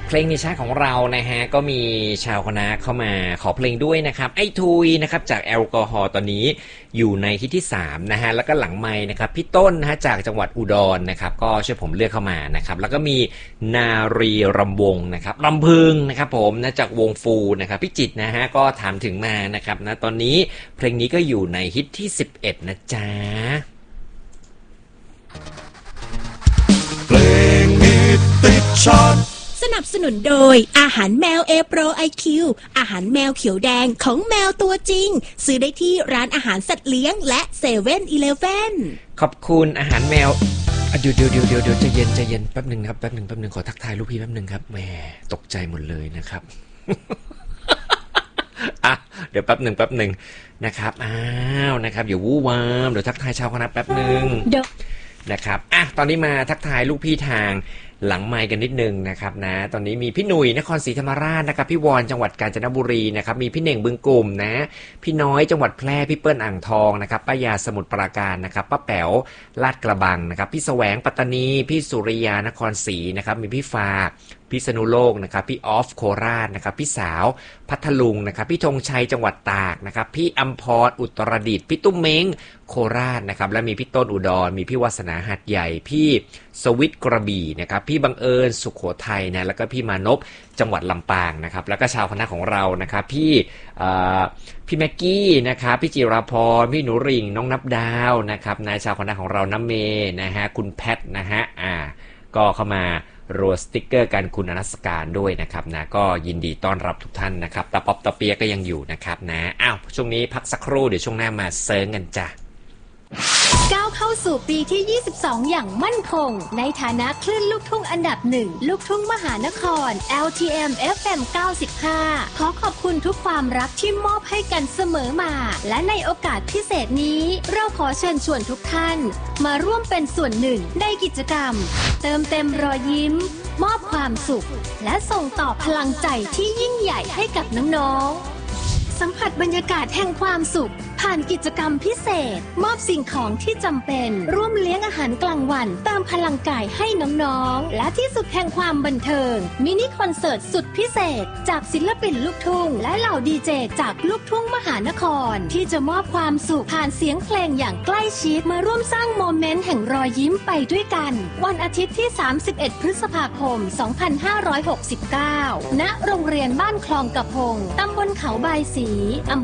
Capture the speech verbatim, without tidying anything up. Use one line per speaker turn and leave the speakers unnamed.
เพลงในชาติของเรานะฮะก็มีชาวคณะเข้ามาขอเพลงด้วยนะครับไอ้ทุยนะครับจากแอลกอฮอล์ตอนนี้อยู่ในฮิตที่สามนะฮะแล้วก็หลังไมค์นะครับพี่ต้นนะฮะจากจังหวัดอุดรนะครับก็ช่วยผมเลือกเข้ามานะครับแล้วก็มีนารีรำวงนะครับรำพึงนะครับผมนะจากวงฟูนะครับพี่จิตนะฮะก็ถามถึงมานะครับนะตอนนี้เพลงนี้ก็อยู่ในฮิตที่สิบเอ็ดนะจ๊ะ
เพลงฮิตติดชาร์ต
สนับสนุนโดยอาหารแมวเอโปรไอคิวอาหารแมวเขียวแดงของแมวตัวจริงซื้อได้ที่ร้านอาหารสัตว์เลี้ยงและเซเว่นอีเลฟเว่น
ขอบคุณอาหารแมวเดี๋ยวเดี๋ยวเดี๋ยวเดี๋ยวเดี๋ยวใจเย็นใจเย็นแป๊บหนึ่งครับแป๊บหนึ่งแป๊บหนึ่งขอทักทายลูกพี่แป๊บหนึ่งครับแหมตกใจหมดเลยนะครับอ่ะเดี๋ยวแป๊บหนึ่งแป๊บหนึ่งนะครับอ้าวนะครับเดี๋ยววู้วามเดี๋ยวทักทายชาวคณะแป๊บหนึ่งนะครับอ่ะตอนนี้มาทักทายลูกพี่ทางหลังไมค์กันนิดนึงนะครับนะตอนนี้มีพี่หนุ่ยนครศรีธรรมราชนะครับพี่วอนจังหวัดกาญจนบุรีนะครับมีพี่เน่งบึงกลุ่มนะพี่น้อยจังหวัดแพร่พี่เปิ้ลอ่างทองนะครับป้ายาสมุทรปราการนะครับป้าแป๋วลาดกระบังนะครับพี่แสวงปัตตานีพี่สุริยานครศรีนะครับมีพี่ฟ้าพิษณุโลกนะครับพี่ออฟโคราชนะครับพี่สาวพัทลุงนะครับพี่ธงชัยจังหวัดตากนะครับพี่อัมพรอุตรดิตถ์พี่ตุ้มเม้งโคราชนะครับและมีพี่ต้นอุดรมีพี่วาสนาหัดใหญ่พี่สวิตกระบี่นะครับพี่บังเอิญสุโขทัยนะแล้วก็พี่มานพจังหวัดลำปางนะครับแล้วก็ชาวคณะของเรานะครับพี่พี่แม็กกี้นะครับพี่จิราพรพี่หนูริ่งน้องนับดาวนะครับนายชาวคณะของเราน้ำเมนะฮะคุณแพทนะฮะอ่าก็เข้ามารัวสติ๊กเกอร์กันคุณอนัสการด้วยนะครับนะก็ยินดีต้อนรับทุกท่านนะครับตาป๊อปตาเปียก็ยังอยู่นะครับนะอ้าวช่วงนี้พักสักครู่เดี๋ยวช่วงหน้ามาเซิร์งกันจ้ะ
ก้าวเข้าสู่ปีที่ยี่สิบสองอย่างมั่นคงในฐานะคลื่นลูกทุ่งอันดับหนึ่งลูกทุ่งมหานคร แอล ที เอ็ม เอฟ เอ็ม เก้าสิบห้าขอขอบคุณทุกความรักที่มอบให้กันเสมอมาและในโอกาสพิเศษนี้เราขอเชิญชวนทุกท่านมาร่วมเป็นส่วนหนึ่งในกิจกรรมเติมเต็มรอยยิ้มมอบความสุขและส่งต่อพลังใจที่ยิ่งใหญ่ให้กับน้องๆสัมผัสบรรยากาศแห่งความสุขผ่านกิจกรรมพิเศษมอบสิ่งของที่จำเป็นร่วมเลี้ยงอาหารกลางวันเติมพลังกายให้น้องๆและที่สุดแห่งความบันเทิงมินิคอนเสิร์ตสุดพิเศษจากศิลปินลูกทุ่งและเหล่าดีเจจากลูกทุ่งมหานครที่จะมอบความสุขผ่านเสียงเพลงอย่างใกล้ชิดมาร่วมสร้างโมเมนต์แห่งรอยยิ้มไปด้วยกันวันอาทิตย์ที่สามสิบเอ็ดพฤษภาคมสองพันห้าร้อยหกสิบเก้าณโรงเรียนบ้านคลองกระพงตำบลเขาบายศรี